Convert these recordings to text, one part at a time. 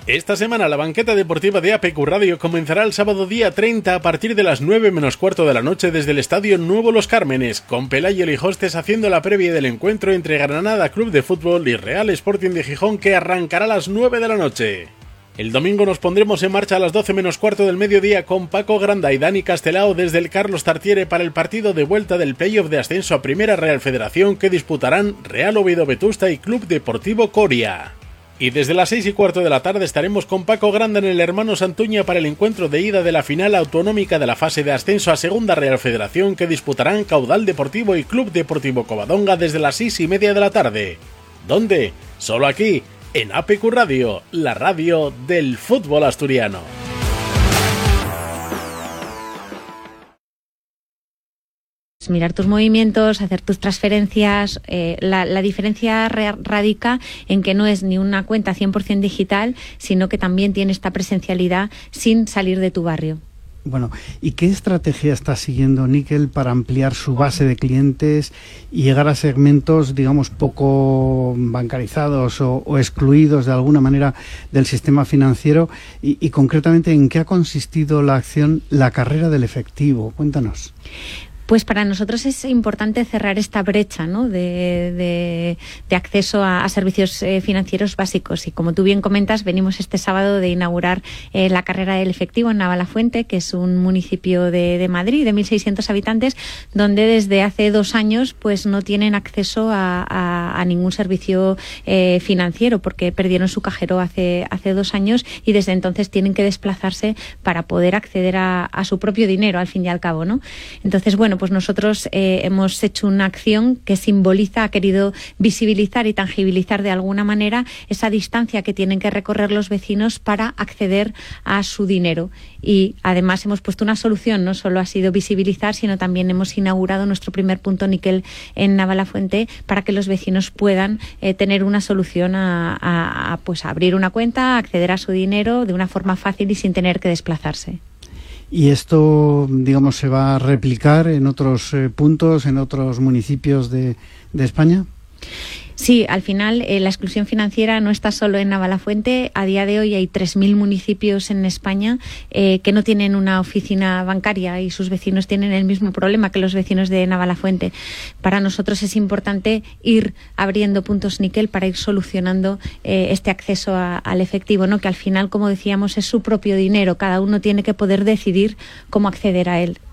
Esta semana la banqueta deportiva de APQ Radio comenzará el sábado día 30 a partir de las 9 menos cuarto de la noche desde el Estadio Nuevo Los Cármenes, con Pelayo Lijostes haciendo la previa del encuentro entre Granada Club de Fútbol y Real Sporting de Gijón, que arrancará a las 9 de la noche. El domingo nos pondremos en marcha a las 12 menos cuarto del mediodía con Paco Granda y Dani Castelao desde el Carlos Tartiere para el partido de vuelta del playoff de ascenso a Primera Real Federación que disputarán Real Oviedo Vetusta y Club Deportivo Coria. Y desde las 6 y cuarto de la tarde estaremos con Paco Granda en el Hermano Santuña para el encuentro de ida de la final autonómica de la fase de ascenso a Segunda Real Federación que disputarán Caudal Deportivo y Club Deportivo Covadonga desde las 6:30 de la tarde. ¿Dónde? Solo aquí, en APQ Radio, la radio del fútbol asturiano. Mirar tus movimientos, hacer tus transferencias. La diferencia radica en que no es ni una cuenta 100% digital, sino que también tiene esta presencialidad sin salir de tu barrio. Bueno, ¿y qué estrategia está siguiendo Nickel para ampliar su base de clientes y llegar a segmentos, digamos, poco bancarizados o excluidos de alguna manera del sistema financiero? Y concretamente, ¿en qué ha consistido la acción La Carrera del Efectivo? Cuéntanos. Pues para nosotros es importante cerrar esta brecha, ¿no?, de acceso a servicios financieros básicos. Y como tú bien comentas, venimos este sábado de inaugurar la Carrera del Efectivo en Navalafuente, que es un municipio de Madrid de 1.600 habitantes, donde desde hace 2 años pues no tienen acceso a ningún servicio financiero, porque perdieron su cajero hace 2 años y desde entonces tienen que desplazarse para poder acceder a su propio dinero, al fin y al cabo, ¿no? Entonces, bueno, pues nosotros hemos hecho una acción que simboliza, ha querido visibilizar y tangibilizar de alguna manera esa distancia que tienen que recorrer los vecinos para acceder a su dinero. Y además hemos puesto una solución, no solo ha sido visibilizar, sino también hemos inaugurado nuestro primer punto níquel en Navalafuente para que los vecinos puedan tener una solución a abrir una cuenta, acceder a su dinero de una forma fácil y sin tener que desplazarse. ¿Y esto, digamos, se va a replicar en otros puntos, en otros municipios de España? Sí, al final la exclusión financiera no está solo en Navalafuente. A día de hoy hay 3.000 municipios en España que no tienen una oficina bancaria y sus vecinos tienen el mismo problema que los vecinos de Navalafuente. Para nosotros es importante ir abriendo puntos níquel para ir solucionando este acceso al efectivo, ¿no?, que al final, como decíamos, es su propio dinero. Cada uno tiene que poder decidir cómo acceder a él.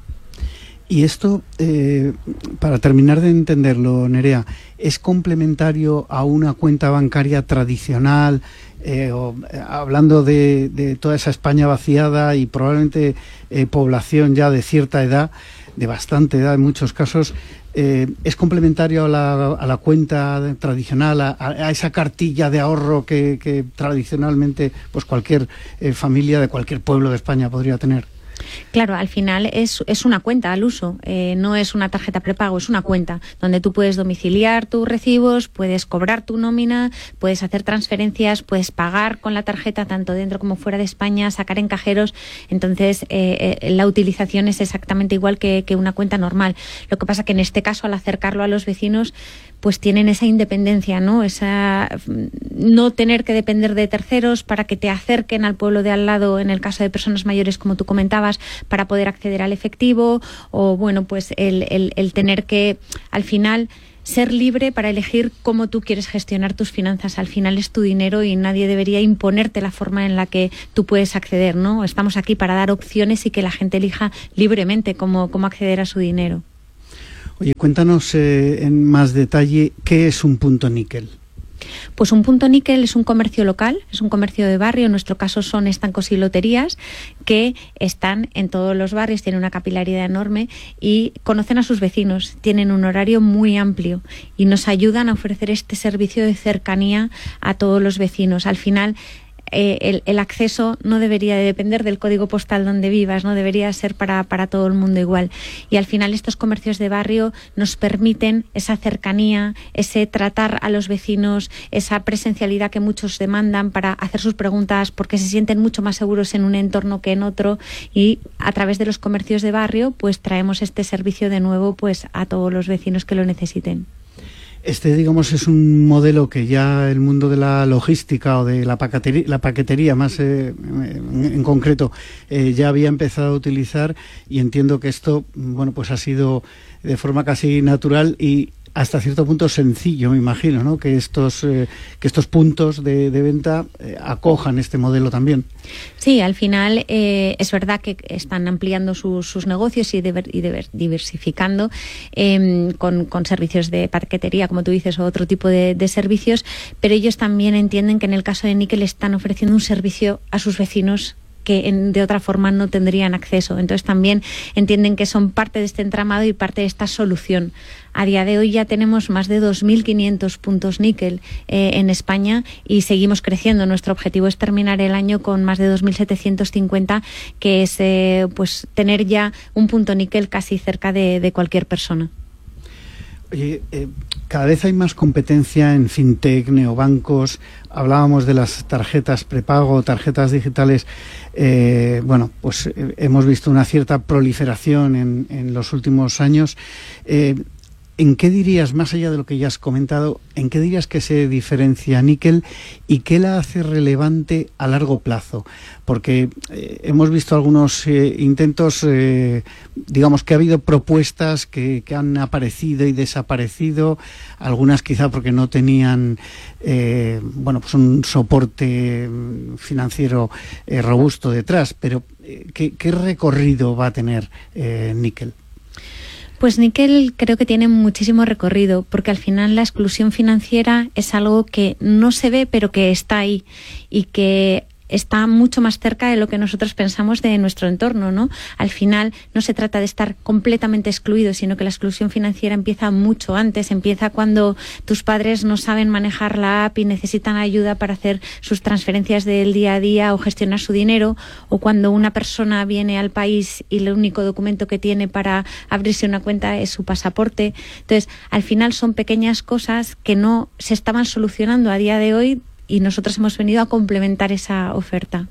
Y esto, para terminar de entenderlo, Nerea, ¿es complementario a una cuenta bancaria tradicional? Hablando de toda esa España vaciada y probablemente población ya de cierta edad, de bastante edad en muchos casos, ¿es complementario a la cuenta tradicional, a esa cartilla de ahorro que tradicionalmente pues cualquier familia de cualquier pueblo de España podría tener? Claro, al final es una cuenta al uso, no es una tarjeta prepago, es una cuenta donde tú puedes domiciliar tus recibos, puedes cobrar tu nómina, puedes hacer transferencias, puedes pagar con la tarjeta tanto dentro como fuera de España, sacar en cajeros. Entonces la utilización es exactamente igual que una cuenta normal. Lo que pasa que en este caso, al acercarlo a los vecinos, pues tienen esa independencia, ¿no? No tener que depender de terceros para que te acerquen al pueblo de al lado, en el caso de personas mayores, como tú comentabas, para poder acceder al efectivo, o bueno, pues el tener que, al final, ser libre para elegir cómo tú quieres gestionar tus finanzas. Al final es tu dinero y nadie debería imponerte la forma en la que tú puedes acceder, ¿no? Estamos aquí para dar opciones y que la gente elija libremente cómo acceder a su dinero. Oye, cuéntanos en más detalle qué es un punto níquel. Pues un punto níquel es un comercio local, es un comercio de barrio. En nuestro caso son estancos y loterías que están en todos los barrios, tienen una capilaridad enorme y conocen a sus vecinos, tienen un horario muy amplio y nos ayudan a ofrecer este servicio de cercanía a todos los vecinos. Al final, el acceso no debería de depender del código postal donde vivas, no debería ser para todo el mundo igual. Y al final estos comercios de barrio nos permiten esa cercanía, ese tratar a los vecinos, esa presencialidad que muchos demandan para hacer sus preguntas, porque se sienten mucho más seguros en un entorno que en otro, y a través de los comercios de barrio pues traemos este servicio de nuevo pues a todos los vecinos que lo necesiten. Este, digamos, es un modelo que ya el mundo de la logística o de la paquetería más en concreto, ya había empezado a utilizar, y entiendo que esto, bueno, pues ha sido de forma casi natural y hasta cierto punto sencillo, me imagino, ¿no? Que estos puntos de venta acojan este modelo también. Sí, al final es verdad que están ampliando sus negocios y diversificando con servicios de paquetería, como tú dices, o otro tipo de servicios, pero ellos también entienden que en el caso de Nickel están ofreciendo un servicio a sus vecinos que de otra forma no tendrían acceso. Entonces también entienden que son parte de este entramado y parte de esta solución. A día de hoy ya tenemos más de 2.500 puntos níquel en España y seguimos creciendo. Nuestro objetivo es terminar el año con más de 2.750, que es pues tener ya un punto níquel casi cerca de cualquier persona. Oye, cada vez hay más competencia en fintech, neobancos. Hablábamos de las tarjetas prepago, tarjetas digitales. Bueno, pues hemos visto una cierta proliferación en los últimos años. ¿En qué dirías, más allá de lo que ya has comentado, en qué dirías que se diferencia Nickel y qué la hace relevante a largo plazo? Porque hemos visto algunos intentos, digamos que ha habido propuestas que han aparecido y desaparecido, algunas quizá porque no tenían bueno, pues un soporte financiero robusto detrás, pero ¿qué recorrido va a tener Nickel? Pues Nickel creo que tiene muchísimo recorrido, porque al final la exclusión financiera es algo que no se ve, pero que está ahí y que está mucho más cerca de lo que nosotros pensamos de nuestro entorno, ¿no? Al final no se trata de estar completamente excluidos, sino que la exclusión financiera empieza mucho antes, empieza cuando tus padres no saben manejar la app y necesitan ayuda para hacer sus transferencias del día a día o gestionar su dinero, o cuando una persona viene al país y el único documento que tiene para abrirse una cuenta es su pasaporte. Entonces, al final son pequeñas cosas que no se estaban solucionando a día de hoy, y nosotros hemos venido a complementar esa oferta.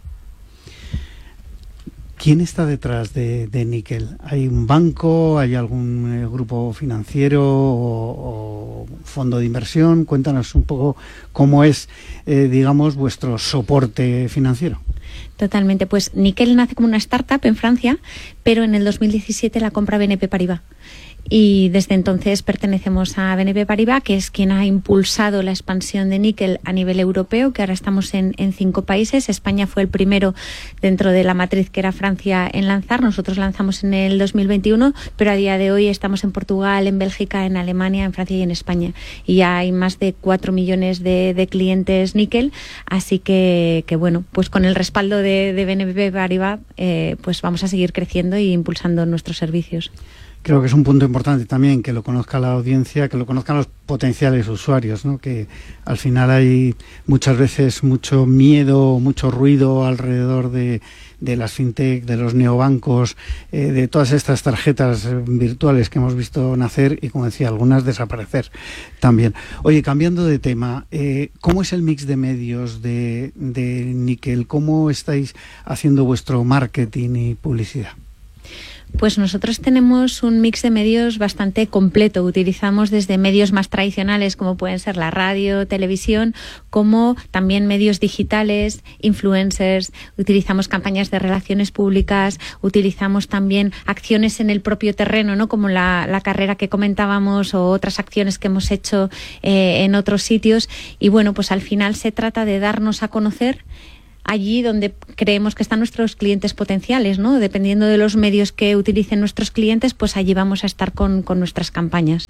¿Quién está detrás de Nickel? ¿Hay un banco? ¿Hay algún grupo financiero o fondo de inversión? Cuéntanos un poco cómo es, digamos, vuestro soporte financiero. Totalmente. Pues Nickel nace como una startup en Francia, pero en el 2017 la compra BNP Paribas. Y desde entonces pertenecemos a BNP Paribas, que es quien ha impulsado la expansión de Nickel a nivel europeo, que ahora estamos en 5 países. España fue el primero dentro de la matriz, que era Francia, en lanzar. Nosotros lanzamos en el 2021, pero a día de hoy estamos en Portugal, en Bélgica, en Alemania, en Francia y en España. Y ya hay más de 4 millones de clientes Nickel, así que bueno, pues con el respaldo de BNP Paribas, pues vamos a seguir creciendo e impulsando nuestros servicios. Creo que es un punto importante también que lo conozca la audiencia, que lo conozcan los potenciales usuarios, ¿no? Que al final hay muchas veces mucho miedo, mucho ruido alrededor de las fintech, de los neobancos, de todas estas tarjetas virtuales que hemos visto nacer y, como decía, algunas desaparecer también. Oye, cambiando de tema, ¿cómo es el mix de medios de Nickel? ¿Cómo estáis haciendo vuestro marketing y publicidad? Pues nosotros tenemos un mix de medios bastante completo. Utilizamos desde medios más tradicionales, como pueden ser la radio, televisión, como también medios digitales, influencers. Utilizamos campañas de relaciones públicas, utilizamos también acciones en el propio terreno, ¿no? Como la carrera que comentábamos, o otras acciones que hemos hecho en otros sitios. Y bueno, pues al final se trata de darnos a conocer allí donde creemos que están nuestros clientes potenciales, ¿no? Dependiendo de los medios que utilicen nuestros clientes, pues allí vamos a estar con nuestras campañas.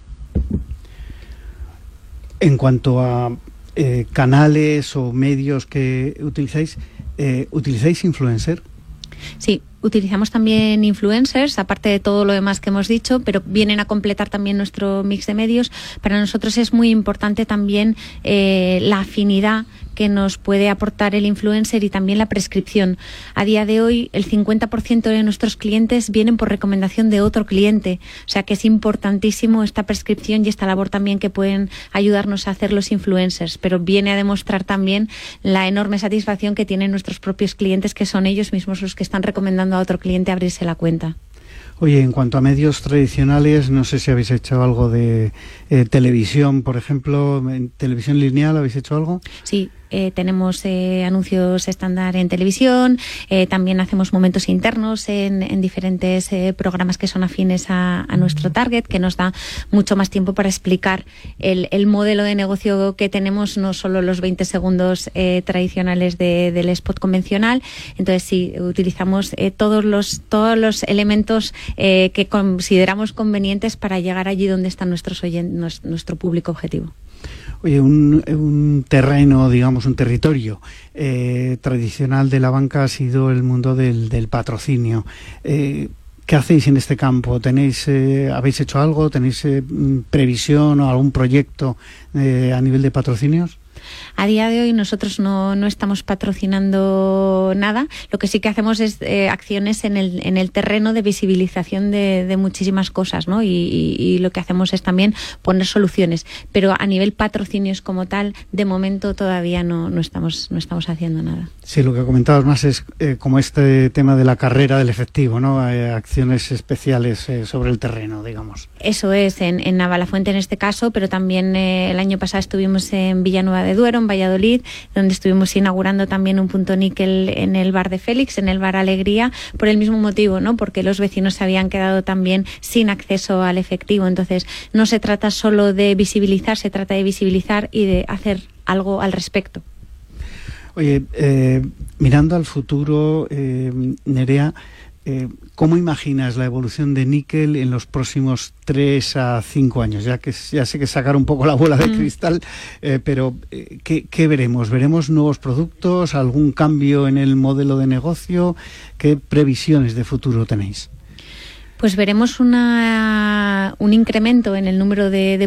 En cuanto a canales o medios que utilizáis, ¿utilizáis influencer? Sí, utilizamos también influencers, aparte de todo lo demás que hemos dicho, pero vienen a completar también nuestro mix de medios. Para nosotros es muy importante también la afinidad que nos puede aportar el influencer y también la prescripción. A día de hoy, el 50% de nuestros clientes vienen por recomendación de otro cliente. O sea que es importantísimo esta prescripción y esta labor también que pueden ayudarnos a hacer los influencers. Pero viene a demostrar también la enorme satisfacción que tienen nuestros propios clientes, que son ellos mismos los que están recomendando a otro cliente abrirse la cuenta. Oye, en cuanto a medios tradicionales, no sé si habéis hecho algo de televisión, por ejemplo, en televisión lineal, ¿habéis hecho algo? Sí. Tenemos anuncios estándar en televisión, también hacemos momentos internos en diferentes programas que son afines a nuestro target, que nos da mucho más tiempo para explicar el modelo de negocio que tenemos, no solo los 20 segundos tradicionales del spot convencional. Entonces sí, utilizamos todos los elementos que consideramos convenientes para llegar allí donde está nuestro público objetivo. Oye, un terreno, digamos, un territorio tradicional de la banca ha sido el mundo del patrocinio. ¿Qué hacéis en este campo? ¿Habéis hecho algo? ¿Tenéis previsión o algún proyecto a nivel de patrocinios? A día de hoy nosotros no estamos patrocinando nada. Lo que sí que hacemos es acciones en el terreno de visibilización de muchísimas cosas, ¿no? Y lo que hacemos es también poner soluciones. Pero a nivel patrocinios como tal, de momento todavía no estamos haciendo nada. Sí, lo que comentabas más es como este tema de la carrera del efectivo, ¿no? Acciones especiales sobre el terreno, digamos. Eso es, en Navalafuente en este caso, pero también el año pasado estuvimos en Villanueva de Duero, en Valladolid, donde estuvimos inaugurando también un punto níquel en el bar de Félix, en el bar Alegría, por el mismo motivo, ¿no? Porque los vecinos se habían quedado también sin acceso al efectivo. Entonces, no se trata solo de visibilizar, se trata de visibilizar y de hacer algo al respecto. Oye, mirando al futuro, Nerea, ¿cómo imaginas la evolución de níquel en los próximos 3 a 5 años? Ya sé que sacar un poco la bola de cristal, pero ¿qué veremos? ¿Veremos nuevos productos? ¿Algún cambio en el modelo de negocio? ¿Qué previsiones de futuro tenéis? Pues veremos un incremento en el número de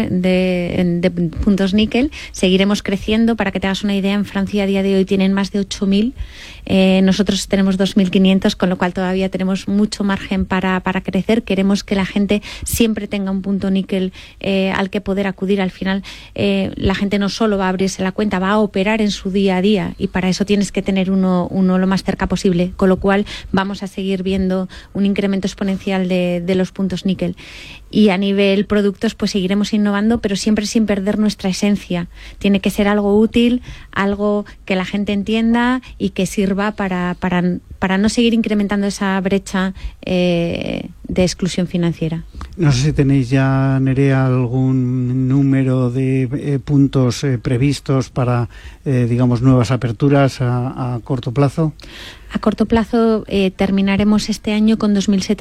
puntos níquel. Seguiremos creciendo. Para que te hagas una idea, en Francia a día de hoy tienen más de 8.000. Nosotros tenemos 2.500, con lo cual todavía tenemos mucho margen para crecer. Queremos que la gente siempre tenga un punto níquel al que poder acudir. Al final, la gente no solo va a abrirse la cuenta, va a operar en su día a día, y para eso tienes que tener uno lo más cerca posible. Con lo cual vamos a seguir viendo un incremento exponencial de los puntos níquel. Y a nivel productos, pues seguiremos innovando, pero siempre sin perder nuestra esencia. Tiene que ser algo útil, algo que la gente entienda y que sirva para no seguir incrementando esa brecha de exclusión financiera. No sé si tenéis ya, Nerea, algún número de puntos previstos para, digamos, nuevas aperturas a corto plazo. A corto plazo terminaremos este año con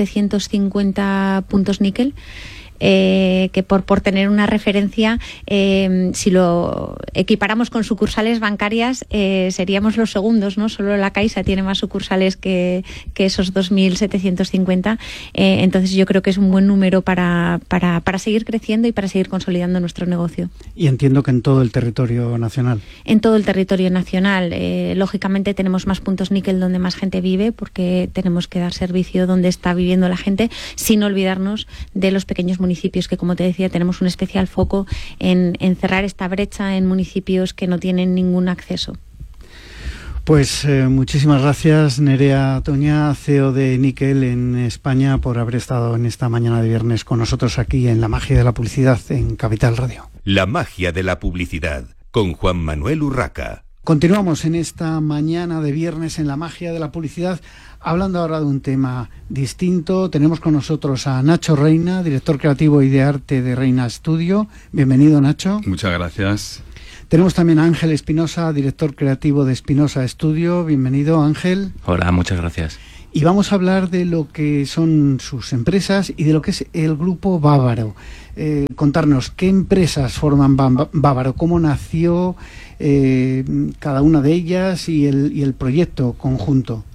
2.750 puntos níquel. Que por tener una referencia, si lo equiparamos con sucursales bancarias, seríamos los segundos, ¿no? Solo la Caixa tiene más sucursales que esos 2.750. Entonces yo creo que es un buen número para seguir creciendo y para seguir consolidando nuestro negocio. Y entiendo que en todo el territorio nacional. En todo el territorio nacional. Lógicamente tenemos más puntos níquel donde más gente vive, porque tenemos que dar servicio donde está viviendo la gente, sin olvidarnos de los pequeños municipios, que, como te decía, tenemos un especial foco en cerrar esta brecha en municipios que no tienen ningún acceso. Pues muchísimas gracias, Nerea Toña, CEO de Níquel en España, por haber estado en esta mañana de viernes con nosotros aquí en La Magia de la Publicidad en Capital Radio. La magia de la publicidad, con Juan Manuel Urraca. Continuamos en esta mañana de viernes en La Magia de la Publicidad, hablando ahora de un tema distinto. Tenemos con nosotros a Nacho Reina, director creativo y de arte de Reina Studio. Bienvenido, Nacho. Muchas gracias. Tenemos también a Ángel Espinosa, director creativo de Espinosa Studio. Bienvenido, Ángel. Hola, muchas gracias. Y vamos a hablar de lo que son sus empresas y de lo que es el Grupo Bávaro. Contarnos qué empresas forman Bávaro, cómo nació cada una de ellas y el proyecto conjunto.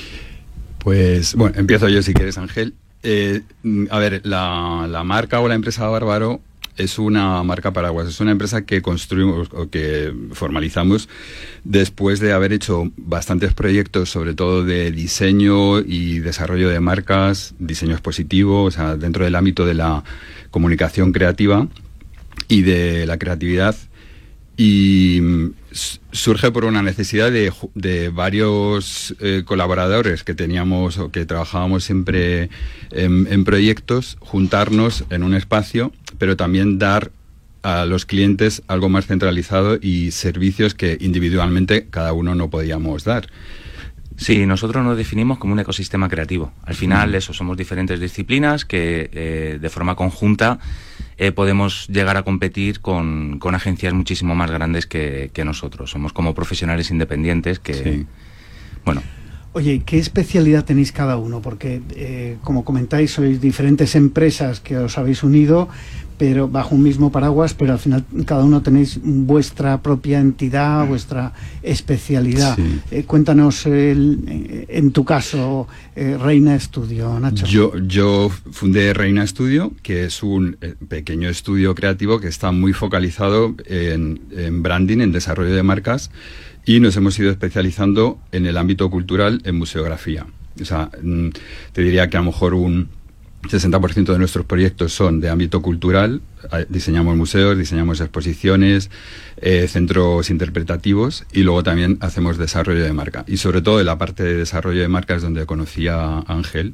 Pues bueno, empiezo yo si quieres, Ángel. A ver, la marca o la empresa Bávaro es una marca paraguas, es una empresa que construimos o que formalizamos después de haber hecho bastantes proyectos, sobre todo de diseño y desarrollo de marcas, diseño expositivo, o sea, dentro del ámbito de la comunicación creativa y de la creatividad. Y surge por una necesidad de varios colaboradores que teníamos o que trabajábamos siempre en proyectos, juntarnos en un espacio, pero también dar a los clientes algo más centralizado y servicios que individualmente cada uno no podíamos dar. Sí, nosotros nos definimos como un ecosistema creativo. Al final, eso, somos diferentes disciplinas que de forma conjunta podemos llegar a competir con agencias muchísimo más grandes que nosotros. Somos como profesionales independientes que, sí. Bueno. Oye, ¿qué especialidad tenéis cada uno? Porque, como comentáis, sois diferentes empresas que os habéis unido, pero bajo un mismo paraguas, pero al final cada uno tenéis vuestra propia entidad, vuestra especialidad. Sí. Cuéntanos, en tu caso, Reina Studio, Nacho. Yo fundé Reina Studio, que es un pequeño estudio creativo que está muy focalizado en branding, en desarrollo de marcas, y nos hemos ido especializando en el ámbito cultural, en museografía. O sea, te diría que a lo mejor un 60% de nuestros proyectos son de ámbito cultural. Diseñamos museos, diseñamos exposiciones, centros interpretativos, y luego también hacemos desarrollo de marca. Y sobre todo en la parte de desarrollo de marca es donde conocí a Ángel,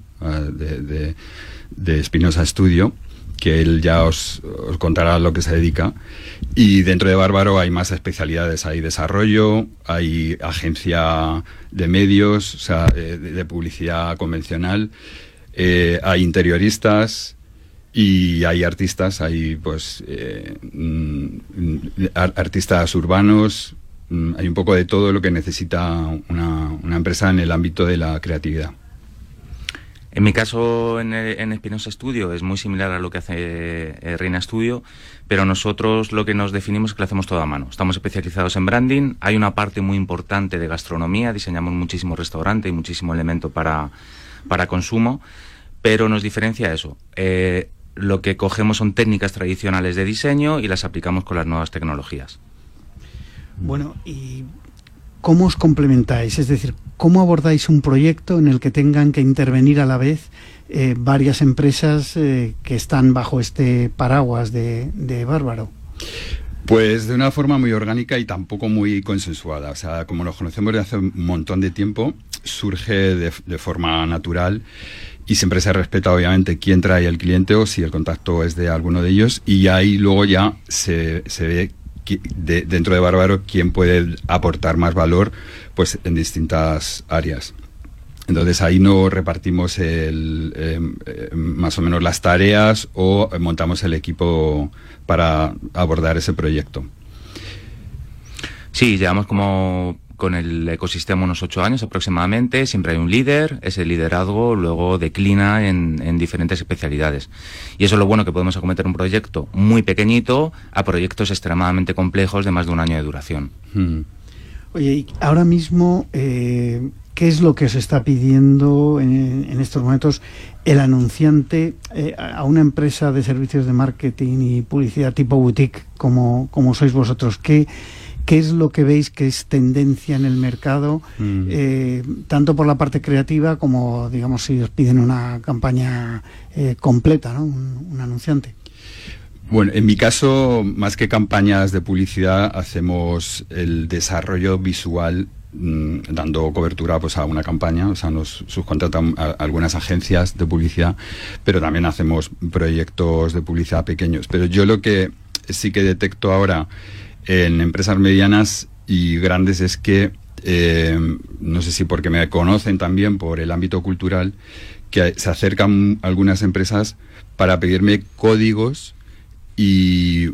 de Espinosa Studio, que él ya os contará a lo que se dedica. Y dentro de Bárbaro hay más especialidades, hay desarrollo, hay agencia de medios, o sea, de publicidad convencional, hay interioristas y hay artistas, hay pues artistas urbanos, hay un poco de todo lo que necesita una empresa en el ámbito de la creatividad. En mi caso, en Espinosa Studio, es muy similar a lo que hace Reina Studio, pero nosotros lo que nos definimos es que lo hacemos todo a mano. Estamos especializados en branding, hay una parte muy importante de gastronomía, diseñamos muchísimo restaurante y muchísimo elemento para consumo, pero nos diferencia eso. Lo que cogemos son técnicas tradicionales de diseño y las aplicamos con las nuevas tecnologías. Bueno, y ¿cómo os complementáis? Es decir, ¿cómo abordáis un proyecto en el que tengan que intervenir a la vez varias empresas que están bajo este paraguas de Bárbaro? Pues de una forma muy orgánica y tampoco muy consensuada. O sea, como nos conocemos desde hace un montón de tiempo, surge de forma natural y siempre se respeta obviamente quién trae el cliente o si el contacto es de alguno de ellos, y ahí luego ya se ve dentro de Bárbaro quién puede aportar más valor pues en distintas áreas. Entonces ahí no repartimos más o menos las tareas o montamos el equipo para abordar ese proyecto. Sí, llevamos como con el ecosistema unos 8 años aproximadamente. Siempre hay un líder, ese liderazgo luego declina en diferentes especialidades. Y eso es lo bueno, que podemos acometer un proyecto muy pequeñito a proyectos extremadamente complejos de más de un año de duración. Oye, y ahora mismo, ¿qué es lo que os está pidiendo en estos momentos el anunciante a una empresa de servicios de marketing y publicidad tipo boutique como sois vosotros? ¿Qué es lo que veis que es tendencia en el mercado, tanto por la parte creativa como, digamos, si os piden una campaña completa, ¿no? Un anunciante. Bueno, en mi caso, más que campañas de publicidad, hacemos el desarrollo visual dando cobertura pues a una campaña. O sea, nos subcontratan a algunas agencias de publicidad, pero también hacemos proyectos de publicidad pequeños. Pero yo lo que sí que detecto ahora en empresas medianas y grandes es que, no sé si porque me conocen también por el ámbito cultural, que se acercan algunas empresas para pedirme códigos y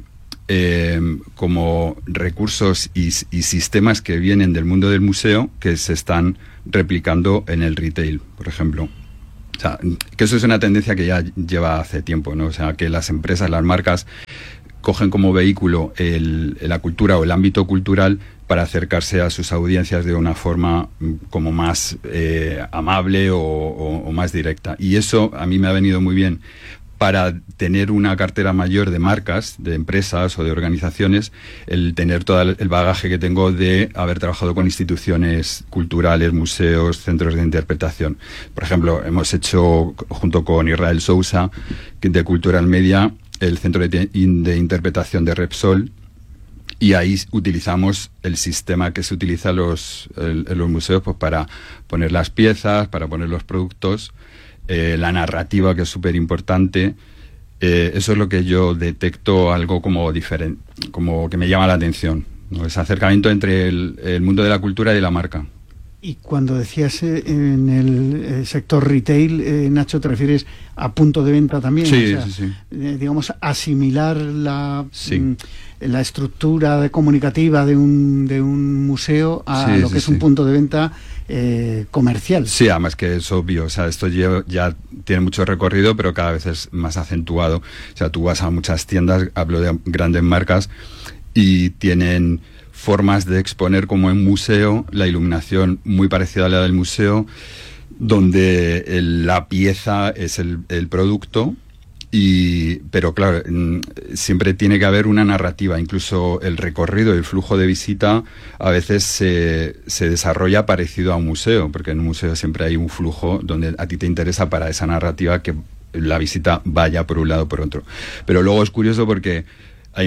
como recursos y sistemas que vienen del mundo del museo que se están replicando en el retail, por ejemplo. O sea, que eso es una tendencia que ya lleva hace tiempo, ¿no? O sea, que las empresas, las marcas cogen como vehículo la cultura o el ámbito cultural para acercarse a sus audiencias de una forma como más amable o más directa. Y eso a mí me ha venido muy bien para tener una cartera mayor de marcas, de empresas o de organizaciones, el tener todo el bagaje que tengo de haber trabajado con instituciones culturales, museos, centros de interpretación. Por ejemplo, hemos hecho, junto con Israel Sousa, de Cultural Media, el centro de interpretación de Repsol, Y ahí utilizamos el sistema que se utiliza en los museos, pues para poner las piezas, para poner los productos, la narrativa, que es súper importante. Eso es lo que yo detecto algo como diferente, como que me llama la atención, ¿no? Ese acercamiento entre el mundo de la cultura y de la marca. Y cuando decías en el sector retail, Nacho, ¿te refieres a punto de venta también? Sí, o sea, sí. Digamos, asimilar la estructura comunicativa de un museo a lo que es un punto de venta comercial. Sí, además que es obvio, o sea, esto ya tiene mucho recorrido, pero cada vez es más acentuado. O sea, tú vas a muchas tiendas, hablo de grandes marcas, y tienen formas de exponer como en museo, la iluminación muy parecida a la del museo, donde la pieza es el producto, pero claro, siempre tiene que haber una narrativa. Incluso el recorrido, el flujo de visita a veces se desarrolla parecido a un museo, porque en un museo siempre hay un flujo donde a ti te interesa para esa narrativa que la visita vaya por un lado o por otro. Pero luego es curioso porque hay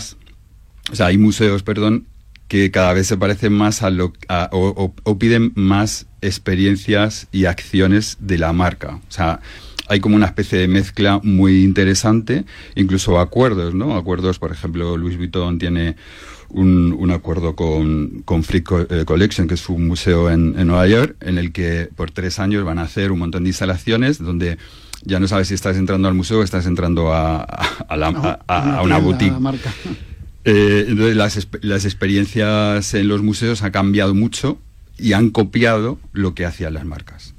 hay museos, que cada vez se parecen más o piden más experiencias y acciones de la marca. O sea, hay como una especie de mezcla muy interesante, incluso acuerdos, ¿no? Acuerdos, por ejemplo, Louis Vuitton tiene un acuerdo con Frick Collection, que es un museo en Nueva York, en el que por 3 años van a hacer un montón de instalaciones donde ya no sabes si estás entrando al museo o estás entrando a una boutique. Entonces las experiencias en los museos han cambiado mucho y han copiado lo que hacían las marcas.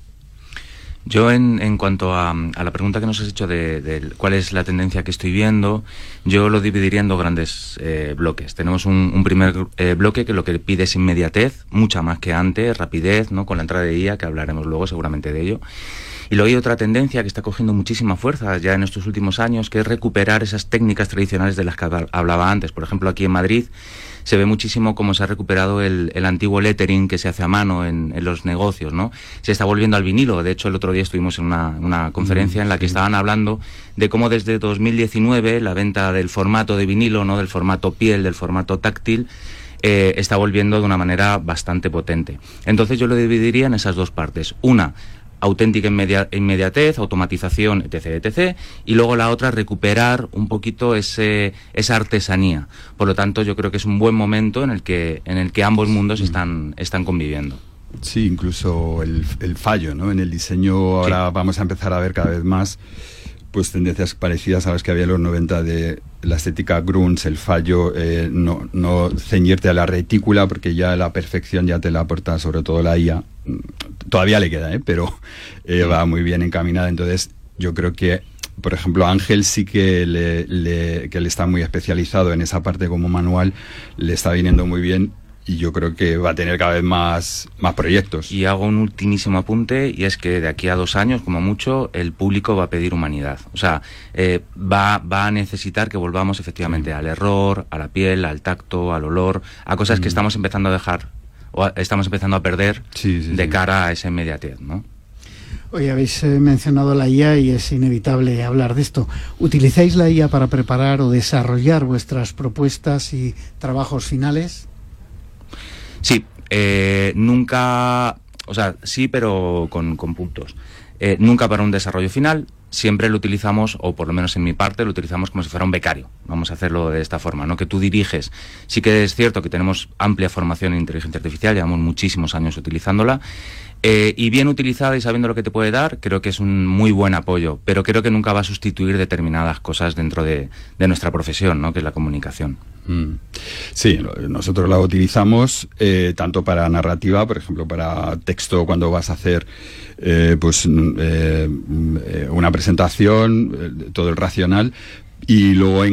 Yo en cuanto a la pregunta que nos has hecho de cuál es la tendencia que estoy viendo, yo lo dividiría en 2 grandes bloques. Tenemos un primer bloque que lo que pide es inmediatez, mucha más que antes, rapidez, ¿no? Con la entrada de IA, que hablaremos luego seguramente de ello. Y luego hay otra tendencia que está cogiendo muchísima fuerza ya en estos últimos años, que es recuperar esas técnicas tradicionales de las que hablaba antes. Por ejemplo, aquí en Madrid se ve muchísimo cómo se ha recuperado el antiguo lettering que se hace a mano en los negocios, ¿no? Se está volviendo al vinilo. De hecho, el otro día estuvimos en una conferencia en la que estaban hablando de cómo desde 2019 la venta del formato de vinilo, ¿no? Del formato piel, del formato táctil, está volviendo de una manera bastante potente. Entonces yo lo dividiría en esas 2 partes. Una, auténtica inmediatez, automatización, etc. Y luego la otra, recuperar un poquito esa artesanía. Por lo tanto, yo creo que es un buen momento en el que ambos mundos están conviviendo. Sí, incluso el fallo, ¿no? En el diseño ahora vamos a empezar a ver cada vez más pues tendencias parecidas a las que había en los 90 de la estética grunge, el fallo, no ceñirte a la retícula, porque ya la perfección ya te la aporta sobre todo la IA. Todavía le queda, pero va muy bien encaminada. Entonces yo creo que, por ejemplo, Ángel sí que le está muy especializado en esa parte como manual, le está viniendo muy bien. Y yo creo que va a tener cada vez más proyectos. Y hago un ultimísimo apunte, y es que de aquí a 2 años, como mucho, el público va a pedir humanidad. O sea, va a necesitar que volvamos efectivamente al error, a la piel, al tacto, al olor, a cosas que estamos empezando a dejar, o estamos empezando a perder de cara a esa inmediatez, ¿no? Hoy habéis mencionado la IA y es inevitable hablar de esto. ¿Utilizáis la IA para preparar o desarrollar vuestras propuestas y trabajos finales? Sí, nunca, o sea, sí, pero con puntos. Nunca para un desarrollo final, siempre lo utilizamos, o por lo menos en mi parte, lo utilizamos como si fuera un becario. Vamos a hacerlo de esta forma, ¿no? Que tú diriges. Sí que es cierto que tenemos amplia formación en inteligencia artificial, llevamos muchísimos años utilizándola, y bien utilizada y sabiendo lo que te puede dar, creo que es un muy buen apoyo, pero creo que nunca va a sustituir determinadas cosas dentro de nuestra profesión, ¿no? Que es la comunicación. Sí, nosotros la utilizamos tanto para narrativa, por ejemplo, para texto, cuando vas a hacer una presentación, todo el racional, y luego